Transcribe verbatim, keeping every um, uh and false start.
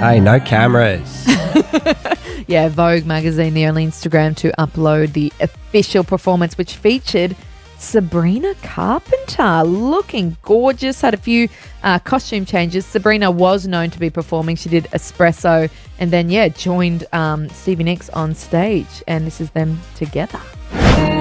Hey, no cameras. Yeah, Vogue magazine, the only Instagram to upload the official performance, which featured Sabrina Carpenter looking gorgeous, had a few uh, costume changes. Sabrina was known to be performing. She did Espresso and then, yeah, joined um, Stevie Nicks on stage. And this is them together.